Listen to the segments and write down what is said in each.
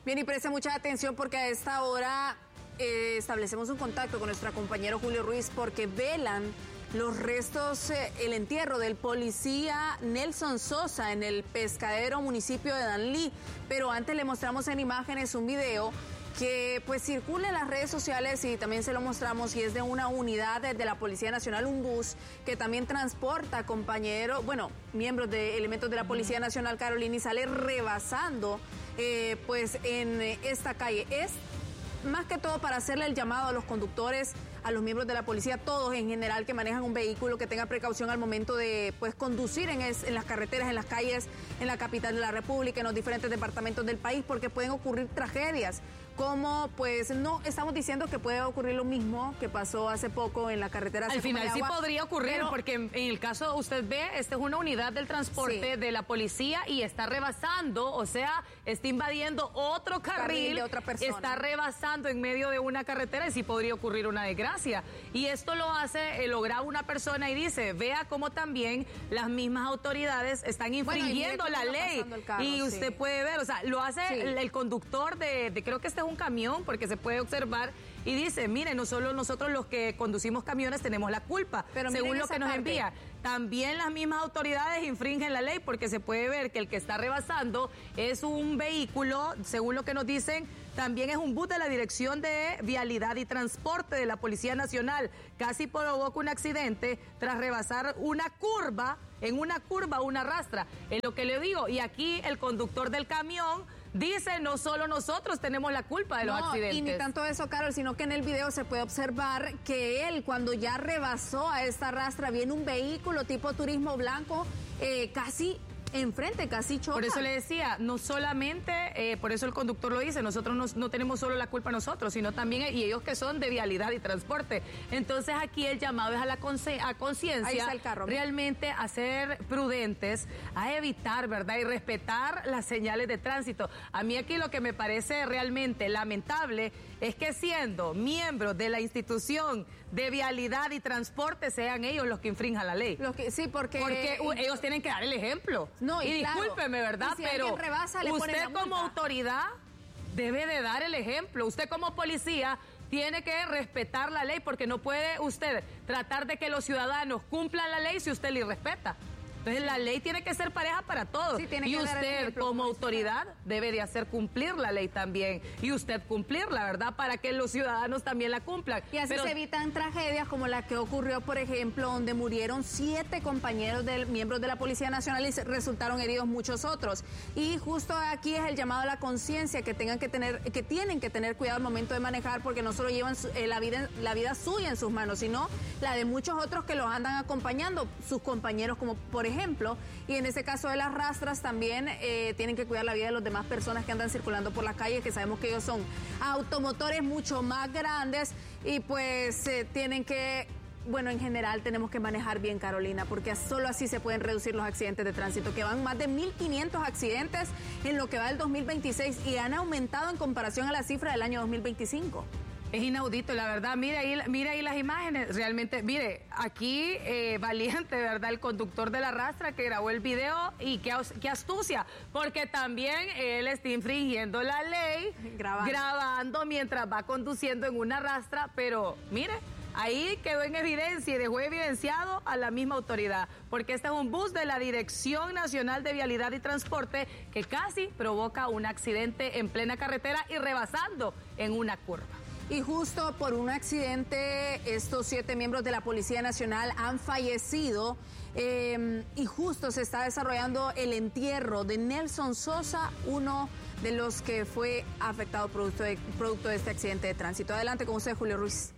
Bien, y preste mucha atención porque a esta hora establecemos un contacto con nuestro compañero Julio Ruiz porque velan los restos, el entierro del policía Nelson Sosa en el Pescadero, municipio de Danlí. Pero antes le mostramos en imágenes un video que pues circula en las redes sociales y también se lo mostramos, y es de una unidad de la Policía Nacional, un bus que también transporta miembros de elementos de la Policía Nacional, Carolina, y sale rebasando pues en esta calle. Es más que todo para hacerle el llamado a los conductores, a los miembros de la policía, todos en general que manejan un vehículo, que tengan precaución al momento de pues conducir en las carreteras, en las calles, en la capital de la República, en los diferentes departamentos del país, porque pueden ocurrir tragedias, como pues no estamos diciendo que puede ocurrir lo mismo que pasó hace poco en la carretera. Al final sí podría ocurrir, pero porque en el caso, usted ve, esta es una unidad del transporte de la policía y está rebasando, o sea, está invadiendo otro carril de otra persona. Está rebasando en medio de una carretera y sí podría ocurrir una desgracia. Y esto lo hace, lo graba una persona y dice, vea cómo también las mismas autoridades están infringiendo la ley. Carro, y usted puede ver, o sea, lo hace el conductor de creo que este es un camión, porque se puede observar, y dice, mire, no solo nosotros los que conducimos camiones tenemos la culpa, pero según lo que nos envía. También las mismas autoridades infringen la ley, porque se puede ver que el que está rebasando es un vehículo, según lo que nos dicen, también es un bus de la Dirección de Vialidad y Transporte de la Policía Nacional. Casi provoca un accidente tras rebasar una curva, una rastra. Es lo que le digo. Y aquí el conductor del camión dice, no solo nosotros tenemos la culpa de los accidentes. Y ni tanto eso, Carol, sino que en el video se puede observar que él, cuando ya rebasó a esta rastra, viene un vehículo tipo turismo blanco, casi enfrente, casi choca. Por eso le decía, no solamente, por eso el conductor lo dice, nosotros no tenemos solo la culpa nosotros, sino también y ellos que son de vialidad y transporte. Entonces aquí el llamado es a la conciencia, realmente a ser prudentes, a evitar, ¿verdad? Y respetar las señales de tránsito. A mí aquí lo que me parece realmente lamentable es que siendo miembros de la institución de vialidad y transporte sean ellos los que infrinjan la ley. Porque ellos tienen que dar el ejemplo. No, y discúlpeme, ¿verdad? Si pero rebasa, usted como autoridad debe de dar el ejemplo. Usted como policía tiene que respetar la ley, porque no puede usted tratar de que los ciudadanos cumplan la ley si usted le respeta. Entonces la ley tiene que ser pareja para todos. Y usted como autoridad debe de hacer cumplir la ley también. Y usted cumplirla, ¿verdad? Para que los ciudadanos también la cumplan. Y así se evitan tragedias como la que ocurrió, por ejemplo, donde murieron 7 compañeros miembros de la Policía Nacional y resultaron heridos muchos otros. Y justo aquí es el llamado a la conciencia, que tienen que tener cuidado al momento de manejar, porque no solo llevan la vida suya en sus manos, sino la de muchos otros que los andan acompañando, sus compañeros, como por ejemplo, y en este caso de las rastras también tienen que cuidar la vida de las demás personas que andan circulando por la calle, que sabemos que ellos son automotores mucho más grandes y pues tienen que, en general tenemos que manejar bien, Carolina, porque solo así se pueden reducir los accidentes de tránsito, que van más de 1.500 accidentes en lo que va del 2026 y han aumentado en comparación a la cifra del año 2025. Es inaudito, la verdad. Mire ahí las imágenes. Realmente, mire, aquí valiente, ¿verdad? El conductor de la rastra que grabó el video, y qué astucia, porque también él está infringiendo la ley, grabando mientras va conduciendo en una rastra, pero mire, ahí quedó en evidencia y dejó evidenciado a la misma autoridad, porque este es un bus de la Dirección Nacional de Vialidad y Transporte que casi provoca un accidente en plena carretera y rebasando en una curva. Y justo por un accidente, estos 7 miembros de la Policía Nacional han fallecido, y justo se está desarrollando el entierro de Nelson Sosa, uno de los que fue afectado producto de este accidente de tránsito. Adelante con usted, Julio Ruiz.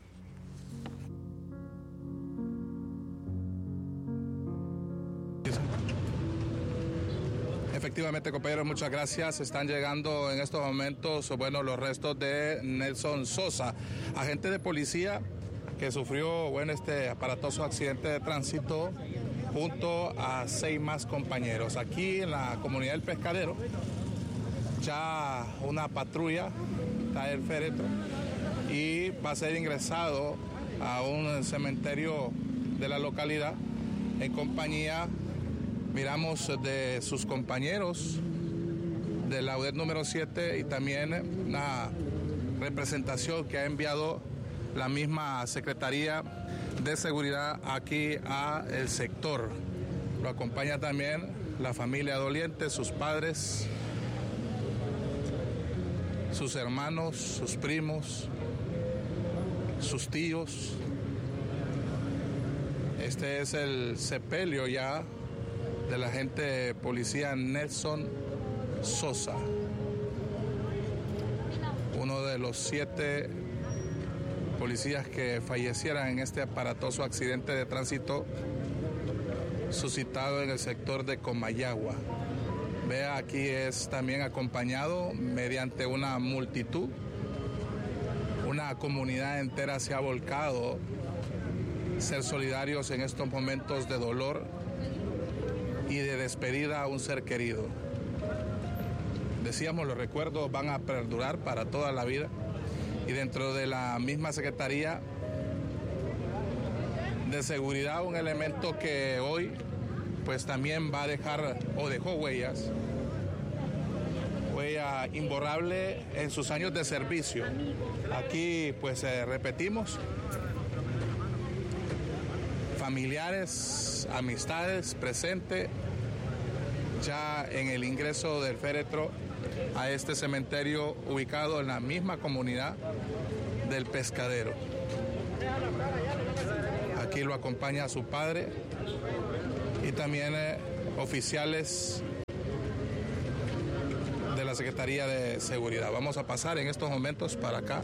Efectivamente, compañeros, muchas gracias. Están llegando en estos momentos, los restos de Nelson Sosa, agente de policía que sufrió, este aparatoso accidente de tránsito junto a 6 más compañeros. Aquí en la comunidad del Pescadero, ya una patrulla está en el féretro y va a ser ingresado a un cementerio de la localidad en compañía, miramos, de sus compañeros de la UDET número 7 y también una representación que ha enviado la misma Secretaría de Seguridad aquí a el sector. Lo acompaña también la familia doliente, sus padres, sus hermanos, sus primos, sus tíos. Este es el sepelio ya del agente policía Nelson Sosa, uno de los 7 policías que fallecieran en este aparatoso accidente de tránsito suscitado en el sector de Comayagua. Vea, aquí es también acompañado mediante una multitud. Una comunidad entera se ha volcado ser solidarios en estos momentos de dolor y de despedida a un ser querido. Decíamos, los recuerdos van a perdurar para toda la vida, y dentro de la misma Secretaría de Seguridad, un elemento que hoy pues también va a dejar o dejó huella imborrable en sus años de servicio. Aquí pues repetimos, familiares, amistades presentes ya en el ingreso del féretro a este cementerio ubicado en la misma comunidad del Pescadero. Aquí lo acompaña su padre y también oficiales de la Secretaría de Seguridad. Vamos a pasar en estos momentos para acá,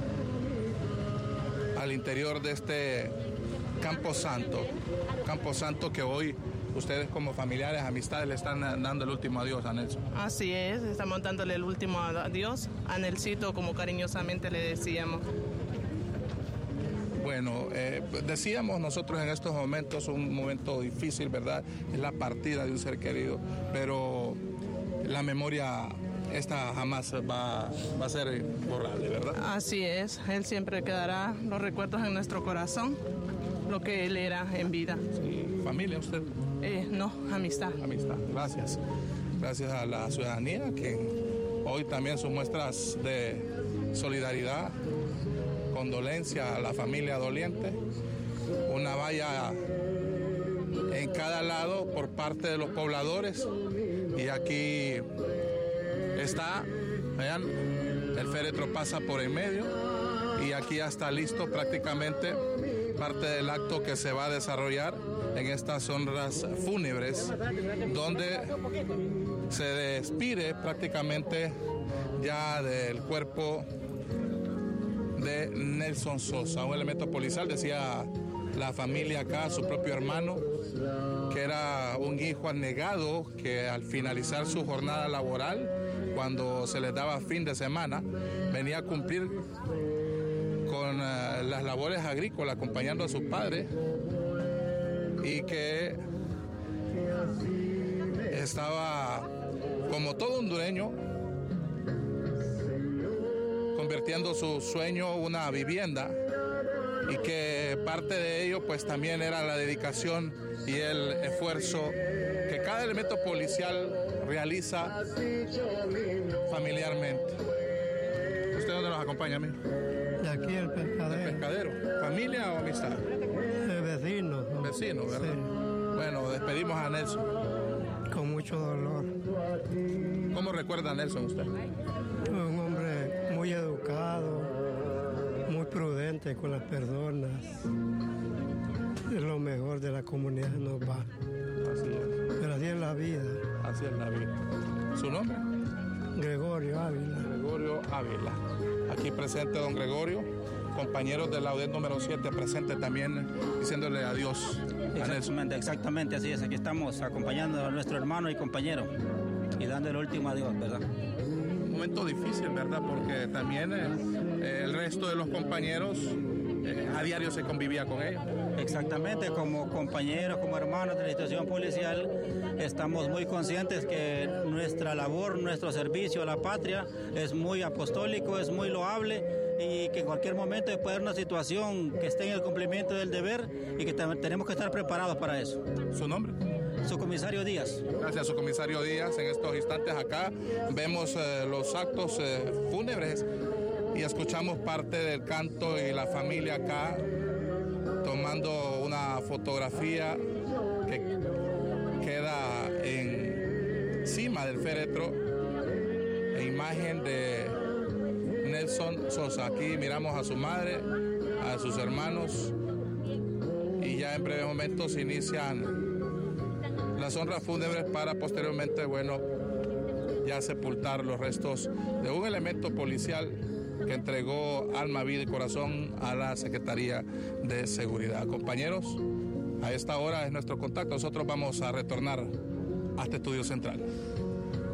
al interior de este Campo Santo que hoy ustedes como familiares, amistades, le están dando el último adiós a Nelson. Así es, estamos dándole el último adiós a Nelsito, como cariñosamente le decíamos. Bueno, decíamos nosotros en estos momentos, un momento difícil, ¿verdad? Es la partida de un ser querido, pero la memoria esta jamás va a ser borrable, ¿verdad? Así es, él siempre quedará los recuerdos en nuestro corazón, lo que él era en vida. Sí. ¿Familia usted? No, amistad. Amistad, gracias. Gracias a la ciudadanía que hoy también sus muestras de solidaridad, condolencia a la familia doliente, una valla en cada lado por parte de los pobladores, y aquí está, vean, el féretro pasa por en medio y aquí ya está listo prácticamente parte del acto que se va a desarrollar en estas honras fúnebres, donde se despide prácticamente ya del cuerpo de Nelson Sosa, un elemento policial, decía la familia acá, su propio hermano, que era un hijo abnegado que al finalizar su jornada laboral, cuando se les daba fin de semana, venía a cumplir con las labores agrícolas acompañando a su padre, y que estaba como todo hondureño convirtiendo su sueño en una vivienda, y que parte de ello pues también era la dedicación y el esfuerzo que cada elemento policial realiza familiarmente. ¿Usted dónde nos acompaña, amigo? De aquí el Pescadero. ¿El Pescadero? ¿Familia o amistad? Vecino. Vecino, ¿verdad? Sí. Bueno, despedimos a Nelson. Con mucho dolor. ¿Cómo recuerda a Nelson usted? Un hombre muy educado, muy prudente con las personas. Es lo mejor de la comunidad, nos va. Así es. Pero así es la vida. Así es la vida. ¿Su nombre? Gregorio Ávila. Gregorio Ávila. Aquí presente don Gregorio, compañeros de la UDET número 7 presente también diciéndole adiós a Nelson. Exactamente, así es. Aquí estamos acompañando a nuestro hermano y compañero y dando el último adiós, ¿verdad? Un momento difícil, ¿verdad? Porque también el resto de los compañeros a diario se convivía con ellos. Exactamente, como compañeros, como hermanos de la institución policial, estamos muy conscientes que nuestra labor, nuestro servicio a la patria es muy apostólico, es muy loable, y que en cualquier momento puede haber una situación que esté en el cumplimiento del deber y que tenemos que estar preparados para eso. ¿Su nombre? subcomisario Díaz. Gracias, subcomisario Díaz. En estos instantes acá vemos los actos fúnebres y escuchamos parte del canto y la familia acá tomando una fotografía que queda encima del féretro en imagen de Nelson Sosa. Aquí miramos a su madre, a sus hermanos, y ya en breves momentos se inician las honras fúnebres para posteriormente, ya sepultar los restos de un elemento policial que entregó alma, vida y corazón a la Secretaría de Seguridad. Compañeros, a esta hora es nuestro contacto. Nosotros vamos a retornar a este estudio central.